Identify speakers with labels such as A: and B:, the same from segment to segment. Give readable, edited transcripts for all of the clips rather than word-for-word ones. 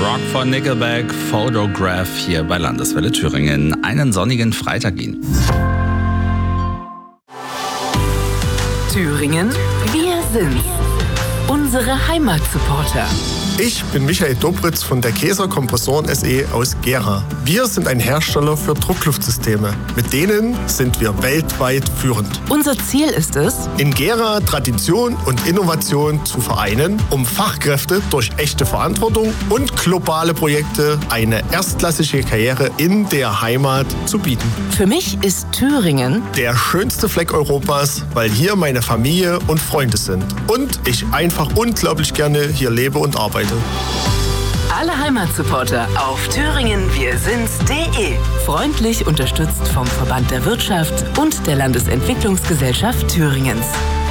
A: Rock von Nickelback, Photograph hier bei Landeswelle Thüringen. Einen sonnigen Freitag Ihnen.
B: Thüringen, wir sind's. Unsere Heimatsupporter.
C: Ich bin Michael Dobritz von der Käser Kompressoren SE aus Gera. Wir sind ein Hersteller für Druckluftsysteme. Mit denen sind wir weltweit führend.
B: Unser Ziel ist es,
C: in Gera Tradition und Innovation zu vereinen, um Fachkräfte durch echte Verantwortung und globale Projekte eine erstklassige Karriere in der Heimat zu bieten.
B: Für mich ist Thüringen
C: der schönste Fleck Europas, weil hier meine Familie und Freunde sind. Und ich einfach unglaublich gerne hier lebe und arbeite.
B: Alle Heimatsupporter auf thüringenwirsind's.de. Freundlich unterstützt vom Verband der Wirtschaft und der Landesentwicklungsgesellschaft Thüringens.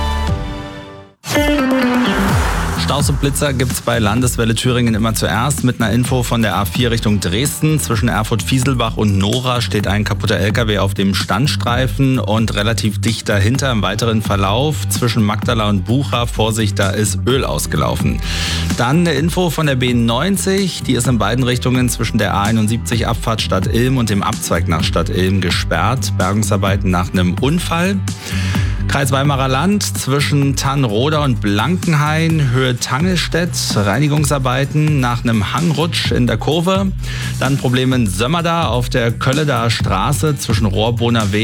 A: Staus und Blitzer gibt's bei Landeswelle Thüringen immer zuerst mit einer Info von der A4 Richtung Dresden. Zwischen Erfurt-Fieselbach und Nora steht ein kaputter LKW auf dem Standstreifen und relativ dicht dahinter im weiteren Verlauf zwischen Magdala und Bucha. Vorsicht, da ist Öl ausgelaufen. Dann eine Info von der B90. Die ist in beiden Richtungen zwischen der A71 Abfahrt Stadt Ilm und dem Abzweig nach Stadt Ilm gesperrt. Bergungsarbeiten nach einem Unfall. Kreis Weimarer Land zwischen Tannroda und Blankenhain, Höhe Tangelstedt, Reinigungsarbeiten nach einem Hangrutsch in der Kurve. Dann Probleme in Sömmerda auf der Kölledaer Straße zwischen Rohrbohner Weg